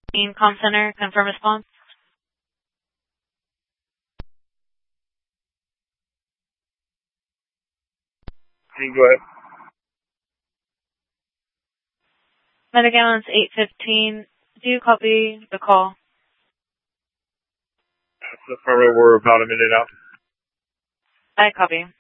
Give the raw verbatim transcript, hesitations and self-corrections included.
Com Center, confirm response. You can go ahead. Medic ambulance eight fifteen, do you copy the call? That's affirmative. We're about a minute out. I copy.